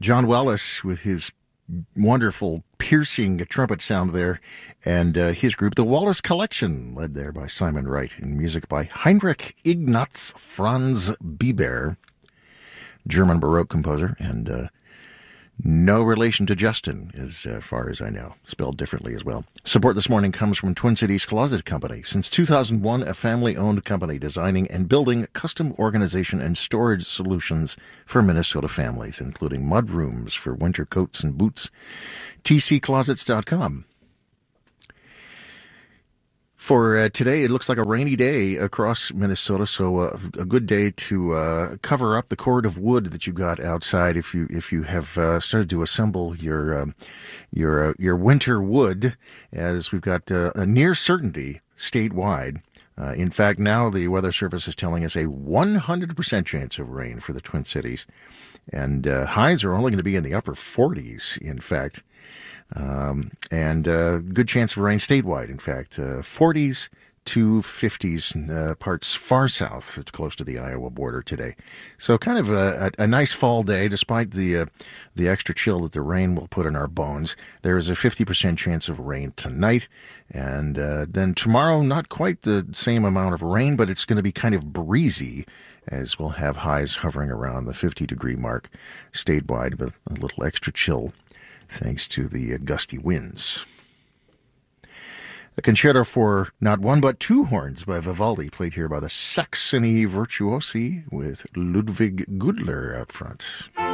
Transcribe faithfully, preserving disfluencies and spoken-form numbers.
John Wallace with his wonderful piercing trumpet sound there, and uh, his group, the Wallace Collection, led there by Simon Wright, and music by Heinrich Ignaz Franz Biber, German Baroque composer, and uh, no relation to Justin, as uh, far as I know, spelled differently as well. Support this morning comes from Twin Cities Closet Company. Since two thousand one, a family-owned company designing and building custom organization and storage solutions for Minnesota families, including mud rooms for winter coats and boots. T C closets dot com. For uh, today, it looks like a rainy day across Minnesota, so uh, a good day to uh, cover up the cord of wood that you got outside. If you if you have uh, started to assemble your um, your uh, your winter wood, as we've got uh, a near certainty statewide. Uh, in fact, now the Weather Service is telling us a one hundred percent chance of rain for the Twin Cities, and uh, highs are only going to be in the upper forties. In fact. Um, and uh, good chance of rain statewide, in fact, uh, forties to fifties uh, parts far south, close to the Iowa border today. So kind of a, a, a nice fall day, despite the uh, the extra chill that the rain will put in our bones. There is a fifty percent chance of rain tonight, and uh, then tomorrow, not quite the same amount of rain, but it's going to be kind of breezy, as we'll have highs hovering around the fifty-degree mark statewide with a little extra chill, thanks to the uh, gusty winds. A concerto for not one but two horns by Vivaldi, played here by the Saxony Virtuosi with Ludwig Gudler out front.